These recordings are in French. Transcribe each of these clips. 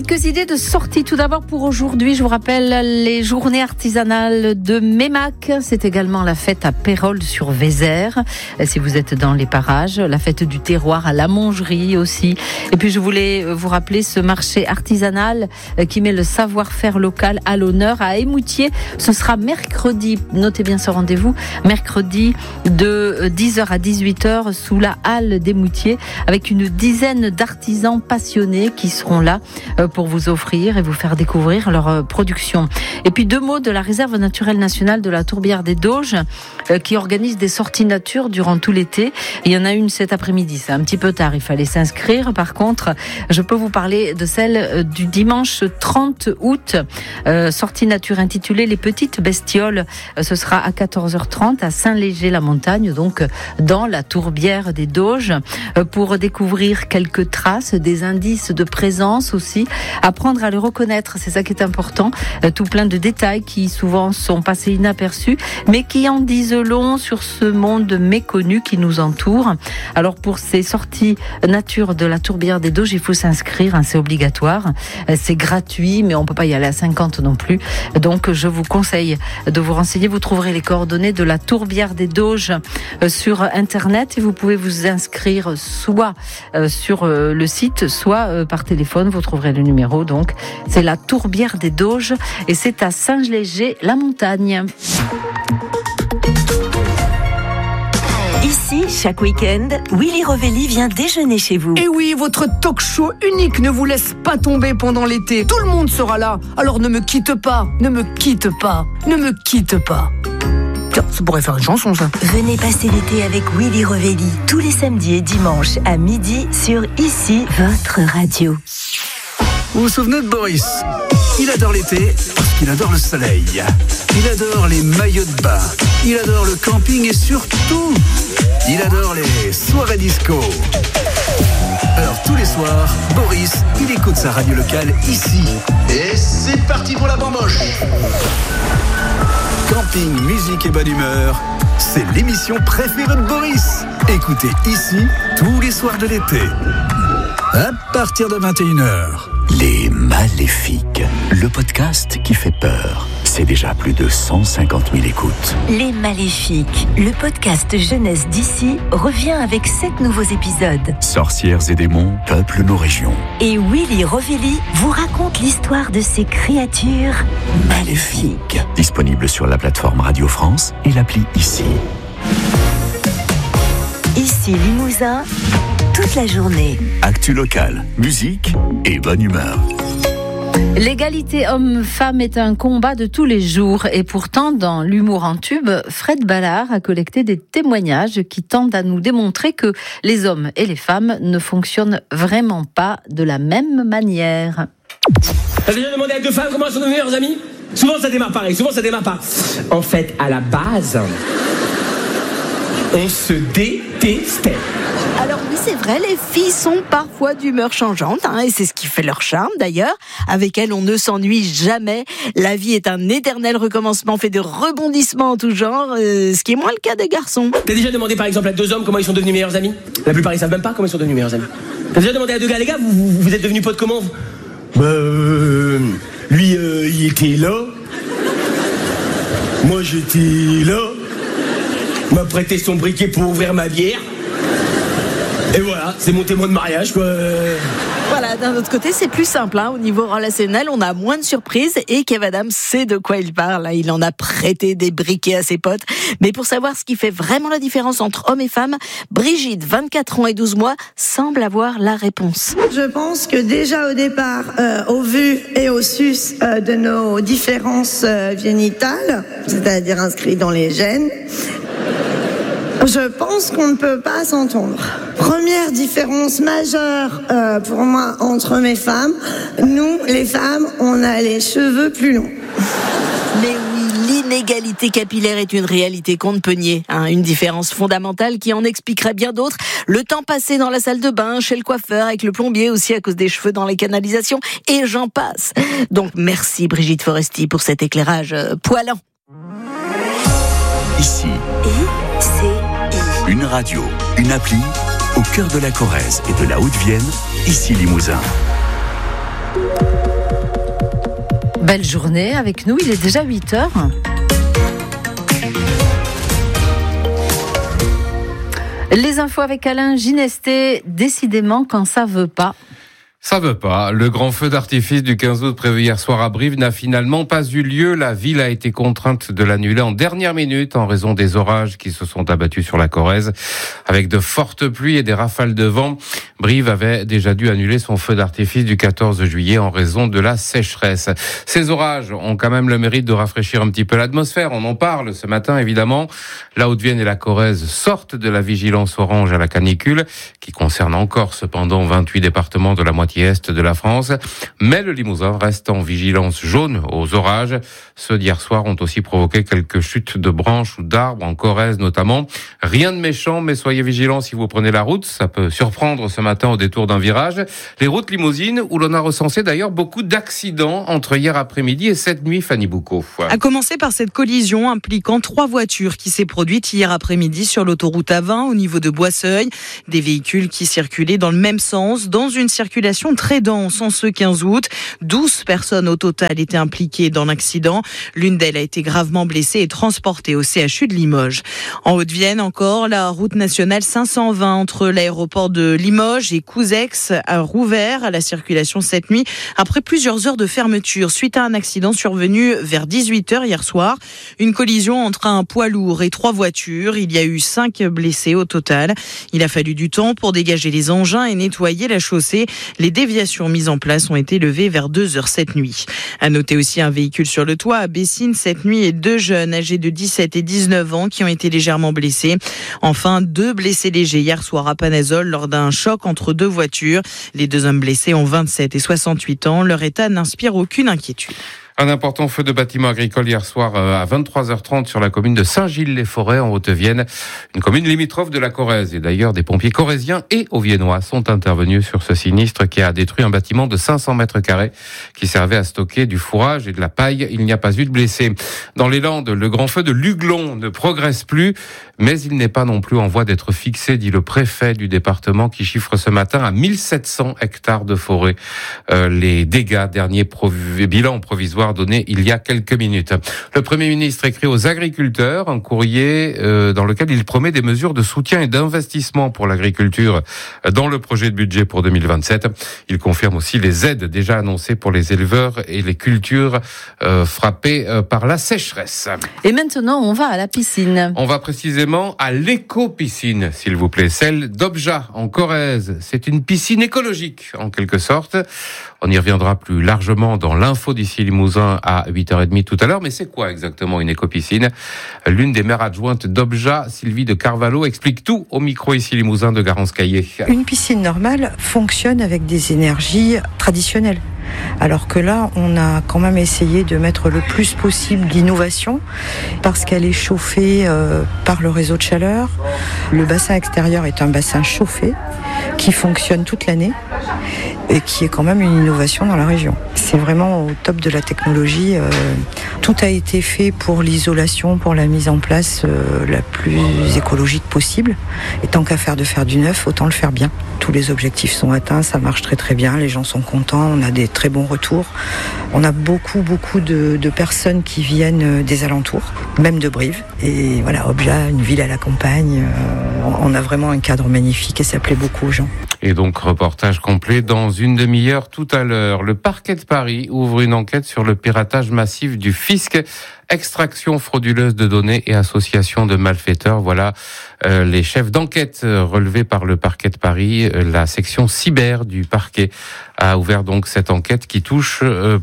Quelques idées de sortie. Tout d'abord pour aujourd'hui, je vous rappelle les journées artisanales de Mémac. C'est également la fête à Pérols-sur-Vézère, si vous êtes dans les parages. La fête du terroir à la Mongerie aussi. Et puis je voulais vous rappeler ce marché artisanal qui met le savoir-faire local à l'honneur à Émoutier. Ce sera mercredi, notez bien ce rendez-vous, mercredi de 10h à 18h sous la halle d'Émoutier avec une dizaine d'artisans passionnés qui seront là pour vous offrir et vous faire découvrir leur production. Et puis 2 mots de la réserve naturelle nationale de la Tourbière des Doges qui organise des sorties nature durant tout l'été. Il y en a une cet après-midi, c'est un petit peu tard, il fallait s'inscrire. Par contre, je peux vous parler de celle du dimanche 30 août, sortie nature intitulée Les Petites Bestioles. Ce sera à 14h30 à Saint-Léger-la-Montagne, donc dans la Tourbière des Doges, pour découvrir quelques traces, des indices de présence aussi, apprendre à les reconnaître, c'est ça qui est important, tout plein de détails qui souvent sont passés inaperçus, mais qui en disent long sur ce monde méconnu qui nous entoure. Alors pour ces sorties nature de la Tourbière des Doges, il faut s'inscrire, hein, c'est obligatoire, c'est gratuit, mais on peut pas y aller à 50 non plus, donc je vous conseille de vous renseigner. Vous trouverez les coordonnées de la Tourbière des Doges sur internet et vous pouvez vous inscrire soit sur le site, soit par téléphone. Vous trouverez le numéro, donc c'est la Tourbière des Doges et c'est à Saint-Léger-la-Montagne. Ici, chaque week-end, Willy Rovelli vient déjeuner chez vous. Et oui, votre talk show unique ne vous laisse pas tomber pendant l'été. Tout le monde sera là, alors ne me quitte pas, ne me quitte pas, ne me quitte pas. Tiens, ça pourrait faire une chanson, ça. Venez passer l'été avec Willy Rovelli, tous les samedis et dimanches à midi sur Ici, votre radio. Vous vous souvenez de Boris ? Il adore l'été parce qu'il adore le soleil. Il adore les maillots de bain. Il adore le camping et surtout, il adore les soirées disco. Alors tous les soirs, Boris, il écoute sa radio locale ici. Et c'est parti pour la bamboche. Camping, musique et bonne humeur, c'est l'émission préférée de Boris. Écoutez ici tous les soirs de l'été. À partir de 21h. Les Maléfiques, le podcast qui fait peur. C'est déjà plus de 150 000 écoutes. Les Maléfiques, le podcast jeunesse d'ici, revient avec 7 nouveaux épisodes. Sorcières et démons peuplent nos régions. Et Willy Rovelli vous raconte l'histoire de ces créatures maléfiques. Disponible sur la plateforme Radio France et l'appli Ici. Ici Limousin, toute la journée. Actu locale, musique et bonne humeur. L'égalité homme-femme est un combat de tous les jours et pourtant dans l'humour en tube, Fred Ballard a collecté des témoignages qui tendent à nous démontrer que les hommes et les femmes ne fonctionnent vraiment pas de la même manière. T'as déjà demandé à 2 femmes comment sont nos meilleurs amis ? Souvent ça démarre pareil, souvent ça démarre pas. En fait, à la base, on se détestait. Alors oui, c'est vrai, les filles sont parfois d'humeur changeante, et c'est ce qui fait leur charme d'ailleurs. Avec elles, on ne s'ennuie jamais. La vie est un éternel recommencement fait de rebondissements en tout genre, ce qui est moins le cas des garçons. T'as déjà demandé par exemple à 2 hommes comment ils sont devenus meilleurs amis ? La plupart ils savent même pas comment ils sont devenus meilleurs amis. T'as déjà demandé à 2 gars, les gars, vous êtes devenus potes comment ? Lui il était là. Moi j'étais là. M'a prêté son briquet pour ouvrir ma bière. Et voilà, c'est mon témoin de mariage, quoi. Voilà, d'un autre côté, c'est plus simple, au niveau relationnel, on a moins de surprises et Kev Adams sait de quoi il parle. Il en a prêté des briquets à ses potes. Mais pour savoir ce qui fait vraiment la différence entre hommes et femmes, Brigitte, 24 ans et 12 mois, semble avoir la réponse. Je pense que déjà au départ, au vu et au sus de nos différences génitales, c'est-à-dire inscrites dans les gènes, je pense qu'on ne peut pas s'entendre. Première différence majeure pour moi entre hommes et femmes, nous, les femmes, on a les cheveux plus longs. Mais oui, l'inégalité capillaire est une réalité qu'on ne peut nier. Une différence fondamentale qui en expliquerait bien d'autres. Le temps passé dans la salle de bain, chez le coiffeur, avec le plombier aussi à cause des cheveux dans les canalisations, et j'en passe. Donc merci Brigitte Foresti pour cet éclairage poilant. Ici. Une radio, une appli, au cœur de la Corrèze et de la Haute-Vienne, Ici Limousin. Belle journée avec nous, il est déjà 8h. Les infos avec Alain Ginesté, décidément quand ça veut pas. Ça veut pas. Le grand feu d'artifice du 15 août prévu hier soir à Brive n'a finalement pas eu lieu. La ville a été contrainte de l'annuler en dernière minute en raison des orages qui se sont abattus sur la Corrèze. Avec de fortes pluies et des rafales de vent, Brive avait déjà dû annuler son feu d'artifice du 14 juillet en raison de la sécheresse. Ces orages ont quand même le mérite de rafraîchir un petit peu l'atmosphère. On en parle ce matin, évidemment. La Haute-Vienne et la Corrèze sortent de la vigilance orange à la canicule, qui concerne encore cependant 28 départements de la moitié est de la France. Mais le Limousin reste en vigilance jaune aux orages. Ceux d'hier soir ont aussi provoqué quelques chutes de branches ou d'arbres, en Corrèze notamment. Rien de méchant, mais soyez vigilants si vous prenez la route. Ça peut surprendre ce matin au détour d'un virage. Les routes limousines, où l'on a recensé d'ailleurs beaucoup d'accidents entre hier après-midi et cette nuit, Fanny Boucaud. À commencer par cette collision impliquant 3 voitures qui s'est produite hier après-midi sur l'autoroute A20 au niveau de Boisseuil. Des véhicules qui circulaient dans le même sens, dans une circulation très dense en ce 15 août. 12 personnes au total étaient impliquées dans l'accident. L'une d'elles a été gravement blessée et transportée au CHU de Limoges. En Haute-Vienne encore, la route nationale 520 entre l'aéroport de Limoges et Couzex a rouvert la circulation cette nuit après plusieurs heures de fermeture suite à un accident survenu vers 18h hier soir. Une collision entre un poids lourd et 3 voitures. Il y a eu 5 blessés au total. Il a fallu du temps pour dégager les engins et nettoyer la chaussée. Les déviations mises en place ont été levées vers 2h cette nuit. À noter aussi un véhicule sur le toit à Bessines cette nuit et 2 jeunes âgés de 17 et 19 ans qui ont été légèrement blessés. Enfin, 2 blessés légers hier soir à Panazol lors d'un choc entre 2 voitures. Les 2 hommes blessés ont 27 et 68 ans. Leur état n'inspire aucune inquiétude. Un important feu de bâtiment agricole hier soir à 23h30 sur la commune de Saint-Gilles-les-Forêts en Haute-Vienne, une commune limitrophe de la Corrèze. Et d'ailleurs, des pompiers corréziens et auviennois sont intervenus sur ce sinistre qui a détruit un bâtiment de 500 mètres carrés qui servait à stocker du fourrage et de la paille. Il n'y a pas eu de blessés. Dans les Landes, le grand feu de Luglon ne progresse plus, mais il n'est pas non plus en voie d'être fixé, dit le préfet du département qui chiffre ce matin à 1700 hectares de forêt. Les dégâts, dernier bilan provisoire donné il y a quelques minutes. Le Premier ministre écrit aux agriculteurs un courrier dans lequel il promet des mesures de soutien et d'investissement pour l'agriculture dans le projet de budget pour 2027. Il confirme aussi les aides déjà annoncées pour les éleveurs et les cultures frappées par la sécheresse. Et maintenant, on va à la piscine. On va précisément à l'éco-piscine, s'il vous plaît, celle d'Obja en Corrèze. C'est une piscine écologique, en quelque sorte. On y reviendra plus largement dans l'info d'ici Limousin à 8h30 tout à l'heure. Mais c'est quoi exactement une éco-piscine ? L'une des maires adjointes d'Obja, Sylvie de Carvalho, explique tout au micro ici Limousin de Garance-Caillé. Une piscine normale fonctionne avec des énergies traditionnelles. Alors que là, on a quand même essayé de mettre le plus possible d'innovation parce qu'elle est chauffée par le réseau de chaleur. Le bassin extérieur est un bassin chauffé qui fonctionne toute l'année et qui est quand même une innovation dans la région. C'est vraiment au top de la technologie. Tout a été fait pour l'isolation, pour la mise en place la plus écologique possible. Et tant qu'à faire du neuf, autant le faire bien. Tous les objectifs sont atteints, ça marche très très bien, les gens sont contents, on a des très bons retours. On a beaucoup de personnes qui viennent des alentours, même de Brive. Et voilà, Obja, une ville à la campagne, on a vraiment un cadre magnifique et ça plaît beaucoup aux gens. Et donc, reportage complet dans une demi-heure tout à l'heure. Le parquet de Paris ouvre une enquête sur le piratage massif du fisc. Extraction frauduleuse de données et association de malfaiteurs. Voilà les chefs d'enquête relevés par le parquet de Paris. La section cyber du parquet a ouvert donc cette enquête qui touche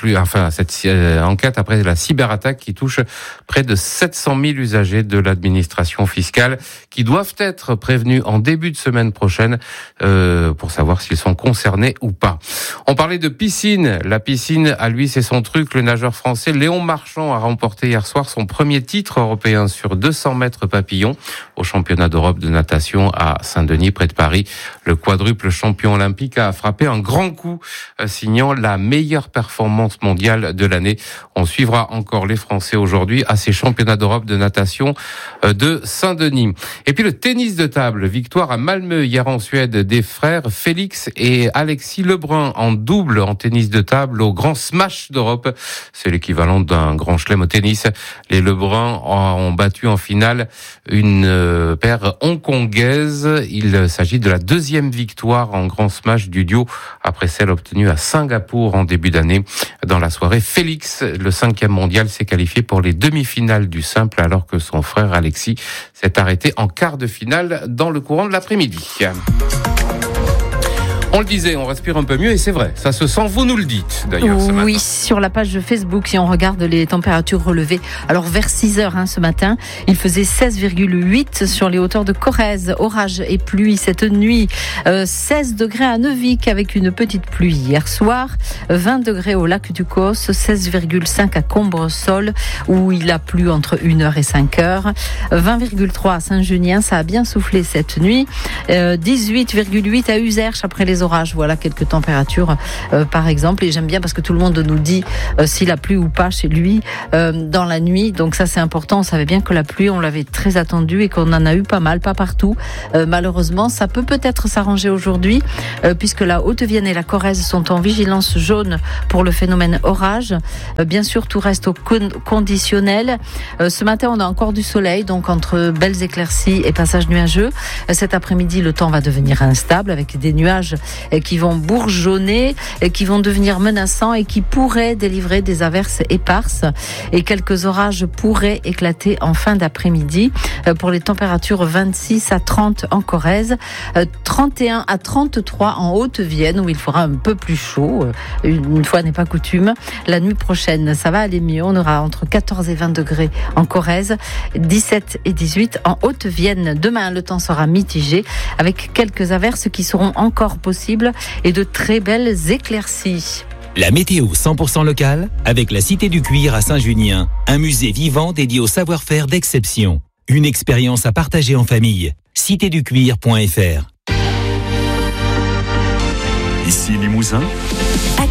cette enquête après la cyberattaque qui touche près de 700 000 usagers de l'administration fiscale qui doivent être prévenus en début de semaine prochaine pour savoir s'ils sont concernés ou pas. On parlait de piscine. La piscine, à lui, c'est son truc. Le nageur français Léon Marchand a remporté hier soir son premier titre européen sur 200 mètres papillon au championnat d'Europe de natation à Saint-Denis, près de Paris. Le quadruple champion olympique a frappé un grand coup, signant la meilleure performance mondiale de l'année. On suivra encore les Français aujourd'hui à ces championnats d'Europe de natation de Saint-Denis. Et puis le tennis de table, victoire à Malmö hier en Suède des frères Félix et Alexis Lebrun en double en tennis de table au Grand Smash d'Europe. C'est l'équivalent d'un grand chelem au tennis. Les Lebruns ont battu en finale une paire hongkongaise. Il s'agit de la deuxième victoire en Grand Smash du duo après celle obtenue à Singapour en début d'année. Dans la soirée, Félix, le 5e mondial, s'est qualifié pour les demi-finales du simple alors que son frère Alexis s'est arrêté en quart de finale dans le courant de l'après-midi. On le disait, on respire un peu mieux et c'est vrai, ça se sent, vous nous le dites d'ailleurs ce matin. Oui, sur la page de Facebook, si on regarde les températures relevées, alors vers 6h ce matin, il faisait 16,8 sur les hauteurs de Corrèze, orage et pluie cette nuit, 16 degrés à Neuvik avec une petite pluie hier soir, 20 degrés au lac du Causse, 16,5 à Combresol où il a plu entre 1h et 5h, 20,3 à Saint-Junien, ça a bien soufflé cette nuit, 18,8 à Uzerche après les orages. Voilà quelques températures par exemple, et j'aime bien parce que tout le monde nous dit s'il a plu ou pas chez lui dans la nuit, donc ça c'est important. On savait bien que la pluie on l'avait très attendue et qu'on en a eu pas mal, pas partout malheureusement. Ça peut-être s'arranger aujourd'hui puisque la Haute-Vienne et la Corrèze sont en vigilance jaune pour le phénomène orage. Bien sûr tout reste au conditionnel. Ce matin on a encore du soleil, donc entre belles éclaircies et passages nuageux. Cet après-midi le temps va devenir instable avec des nuages qui vont bourgeonner, qui vont devenir menaçants et qui pourraient délivrer des averses éparses. Et quelques orages pourraient éclater en fin d'après-midi. Pour les températures, 26 à 30 en Corrèze, 31 à 33 en Haute-Vienne où il fera un peu plus chaud. Une fois n'est pas coutume. La nuit prochaine, ça va aller mieux. On aura entre 14 et 20 degrés en Corrèze, 17 et 18 en Haute-Vienne. Demain, le temps sera mitigé avec quelques averses qui seront encore possibles et de très belles éclaircies. La météo 100% locale avec la Cité du Cuir à Saint-Junien, un musée vivant dédié au savoir-faire d'exception. Une expérience à partager en famille. citéducuir.fr. Ici Limousin.